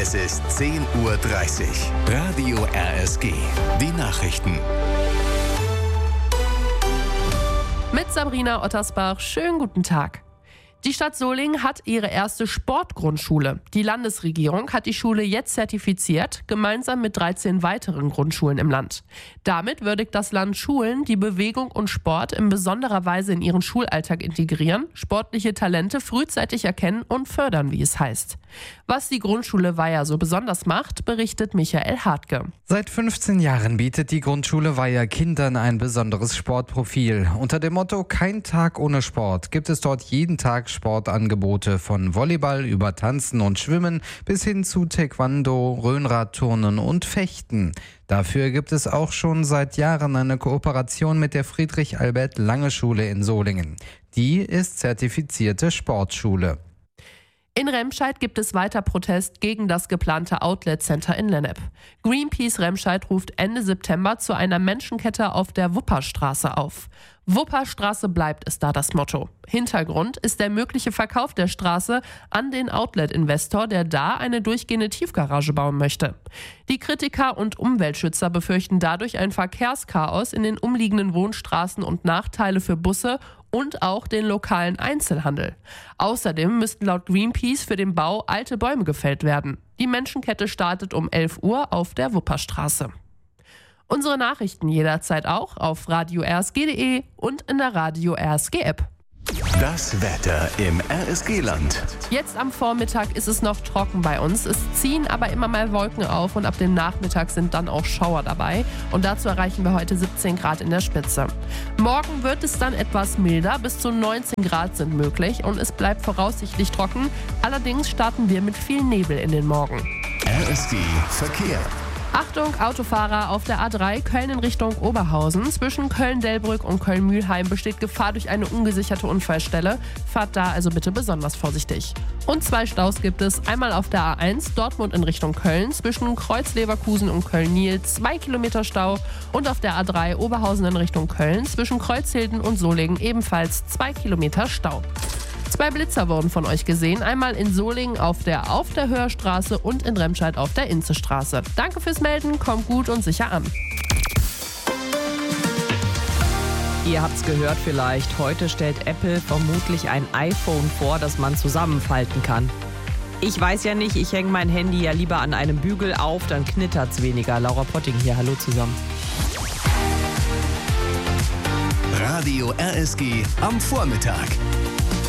Es ist 10:30 Uhr. Radio RSG. Die Nachrichten. Mit Sabrina Ottersbach. Schönen guten Tag. Die Stadt Solingen hat ihre erste Sportgrundschule. Die Landesregierung hat die Schule jetzt zertifiziert, gemeinsam mit 13 weiteren Grundschulen im Land. Damit würdigt das Land Schulen, die Bewegung und Sport in besonderer Weise in ihren Schulalltag integrieren, sportliche Talente frühzeitig erkennen und fördern, wie es heißt. Was die Grundschule Weiher so besonders macht, berichtet Michael Hartke. Seit 15 Jahren bietet die Grundschule Weiher Kindern ein besonderes Sportprofil. Unter dem Motto "Kein Tag ohne Sport" gibt es dort jeden Tag Sportangebote von Volleyball über Tanzen und Schwimmen bis hin zu Taekwondo, Rhönradturnen und Fechten. Dafür gibt es auch schon seit Jahren eine Kooperation mit der Friedrich-Albert-Lange-Schule in Solingen. Die ist zertifizierte Sportschule. In Remscheid gibt es weiter Protest gegen das geplante Outlet-Center in Lennep. Greenpeace Remscheid ruft Ende September zu einer Menschenkette auf der Wupperstraße auf. Wupperstraße bleibt, ist da das Motto. Hintergrund ist der mögliche Verkauf der Straße an den Outlet-Investor, der da eine durchgehende Tiefgarage bauen möchte. Die Kritiker und Umweltschützer befürchten dadurch ein Verkehrschaos in den umliegenden Wohnstraßen und Nachteile für Busse und auch den lokalen Einzelhandel. Außerdem müssten laut Greenpeace für den Bau alte Bäume gefällt werden. Die Menschenkette startet um 11 Uhr auf der Wupperstraße. Unsere Nachrichten jederzeit auch auf radio-rsg.de und in der Radio RSG App. Das Wetter im RSG-Land. Jetzt am Vormittag ist es noch trocken bei uns. Es ziehen aber immer mal Wolken auf und ab dem Nachmittag sind dann auch Schauer dabei. Und dazu erreichen wir heute 17 Grad in der Spitze. Morgen wird es dann etwas milder, bis zu 19 Grad sind möglich und es bleibt voraussichtlich trocken. Allerdings starten wir mit viel Nebel in den Morgen. RSG Verkehr. Achtung, Autofahrer auf der A3 Köln in Richtung Oberhausen. Zwischen Köln-Delbrück und Köln-Mühlheim besteht Gefahr durch eine ungesicherte Unfallstelle. Fahrt da also bitte besonders vorsichtig. Und 2 Staus gibt es. Einmal auf der A1 Dortmund in Richtung Köln. Zwischen Kreuz-Leverkusen und Köln-Niel 2 Kilometer Stau. Und auf der A3 Oberhausen in Richtung Köln. Zwischen Kreuzhilden und Solingen ebenfalls 2 Kilometer Stau. 2 Blitzer wurden von euch gesehen, einmal in Solingen auf der Hörstraße und in Remscheid auf der Inzestraße. Danke fürs Melden, kommt gut und sicher an. Ihr habt's gehört vielleicht, heute stellt Apple vermutlich ein iPhone vor, das man zusammenfalten kann. Ich weiß ja nicht, ich hänge mein Handy ja lieber an einem Bügel auf, dann knittert's weniger. Laura Potting hier, hallo zusammen. Radio RSG am Vormittag.